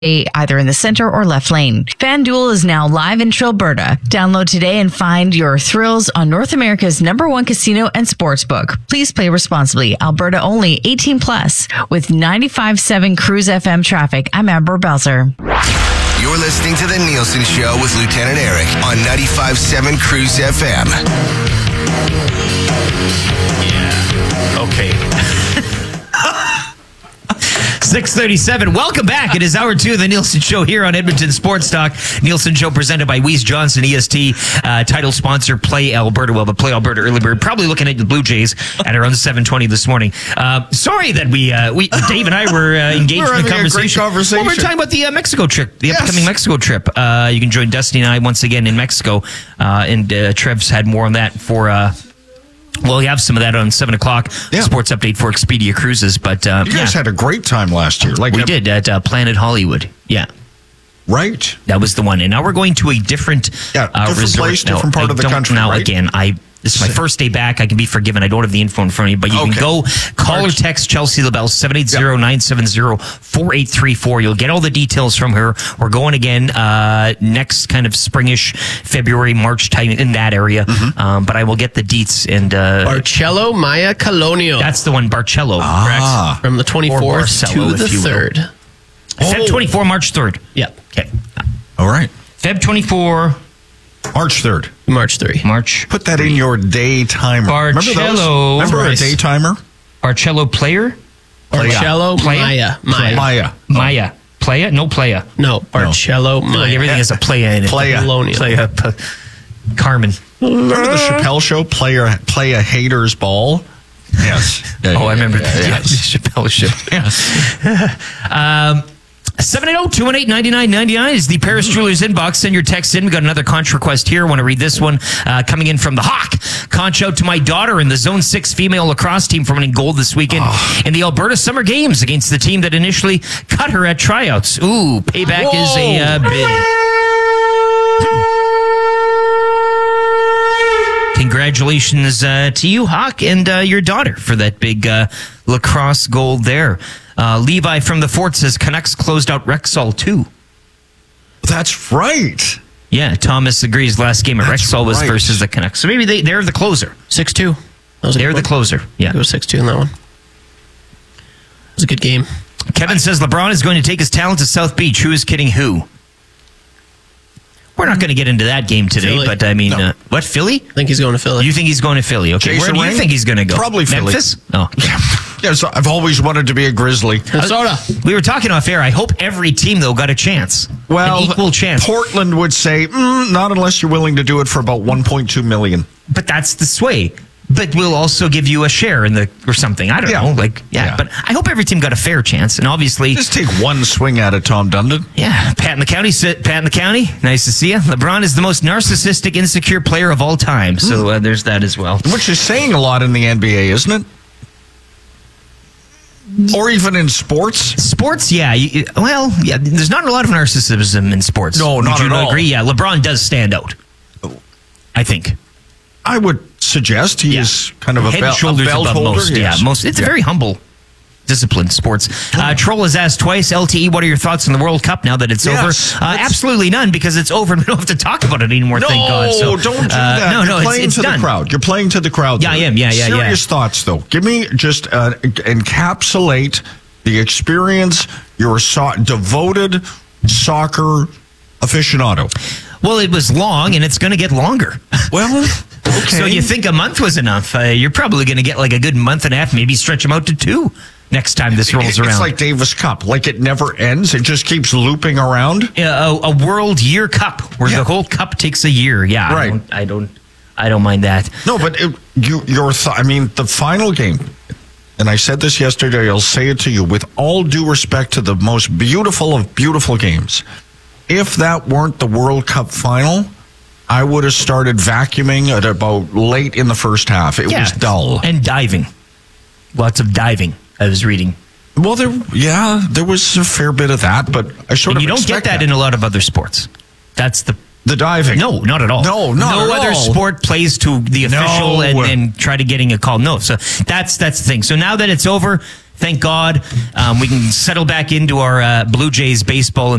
either in the center or left lane. FanDuel is now live in Trilberta. Download today and find your thrills on North America's #1 casino and sportsbook. Please play responsibly. Alberta only, 18 plus. With 95.7 Cruise FM traffic, I'm Amber Belzer. You're listening to The Nielsen Show with Lieutenant Eric on 95.7 Cruise FM. Yeah. Okay. 6:37. Welcome back. It is hour 2 of the Nielsen Show here on Edmonton Sports Talk. Nielsen Show presented by Weiss Johnson EST. Title sponsor, Play Alberta. Well, the Play Alberta early bird. Probably looking at the Blue Jays at around 7:20 this morning. Sorry that we Dave and I were engaged in a conversation. Well, we're talking about the Mexico trip, the upcoming Mexico trip. You can join Destiny and I once again in Mexico. And Trev's had more on that for... Well, we have some of that on 7 o'clock. Yeah. Sports update for Expedia Cruises. But you guys had a great time last year. We did at Planet Hollywood. Yeah. Right. That was the one. And now we're going to a different, different resort. place, different part of the country. Now, right? again, this is my first day back. I can be forgiven. I don't have the info in front of me, but you can go call or text Chelsea LaBelle 780-970-4834. You'll get all the details from her. We're going again next kind of springish February, March time in that area. Mm-hmm. But I will get the deets and Barcello Maya Colonial. That's the one, Barcello. Correct. From the 24th to the 3rd. Feb 24, March 3rd. Yep. Okay. All right. Feb 24. March 3rd. March 3. March. Put that in your day timer. Barcello. Remember a day timer? Barcello player? Barcello Maya. Maya. Playa? No playa. No, Barcello Maya. Like everything has a playa in it. Playa. Carmen. Remember the Chappelle show? Play a hater's ball? Yes. I remember that. The Chappelle show. Yes. 780-218-9999 is the Paris Jewelers inbox. Send your text in. We got another conch request here. I want to read this one coming in from the Hawk. Conch out to my daughter in the Zone 6 female lacrosse team for winning gold this weekend in the Alberta Summer Games against the team that initially cut her at tryouts. Ooh, payback is a big. Congratulations to you, Hawk, and your daughter for that big lacrosse gold there. Levi from the Fort says Canucks closed out Rexall 2. That's right. Yeah, Thomas agrees. Last game at Rexall was versus the Canucks. So maybe they're the closer. 6-2. They're the closer. Yeah. It was 6-2 in that one. It was a good game. Kevin says LeBron is going to take his talent to South Beach. Who is kidding who? We're not going to get into that game today, Philly. but I mean, what, Philly? I think he's going to Philly. You think he's going to Philly? Okay, Jason where do you think he's going to go? Probably Philly. Memphis? Oh. Yeah, so I've always wanted to be a Grizzly. Minnesota. We were talking off air. I hope every team, though, got a chance. Well, an equal chance. Portland would say, not unless you're willing to do it for about $1.2 million. But that's the sway. But we'll also give you a share in or something. I don't know. But I hope every team got a fair chance. And obviously, just take one swing at it, Tom Dundon. Yeah, Pat in the County. Nice to see you. LeBron is the most narcissistic, insecure player of all time. So there's that as well. Which is saying a lot in the NBA, isn't it? Or even in sports? Sports, yeah. There's not a lot of narcissism in sports. No, not at all. Agree? Yeah, LeBron does stand out. I think. I would suggest he is kind of a head and shoulders belt above holder. most. Yeah, most. It's a very humble, disciplined sports. Troll has asked twice, LTE, what are your thoughts on the World Cup now that it's over? Absolutely none, because it's over and we don't have to talk about it anymore, thank God. So, don't do that. You're playing to the crowd. You're playing to the crowd. Yeah, I am. Yeah. Serious thoughts, though. Give me just encapsulate the experience. You're a devoted soccer aficionado. Well, it was long, and it's going to get longer. Well, okay. So you think a month was enough? You're probably going to get like a good month and a half, maybe stretch them out to 2 next time this rolls around. It's like Davis Cup. Like it never ends. It just keeps looping around. A World Year Cup, where the whole cup takes a year. Yeah, right. I don't mind that. No, but the final game, and I said this yesterday, I'll say it to you, with all due respect to the most beautiful of beautiful games, if that weren't the World Cup final, I would have started vacuuming at about late in the first half. It was dull. And diving. Lots of diving, I was reading. Well, there was a fair bit of that, but I sort of you don't get that in a lot of other sports. That's the The diving. No, not at all. No, not no at other all. sport plays to the official No. and try to getting a call. No, so that's the thing. So now that it's over, thank God, we can settle back into our Blue Jays baseball.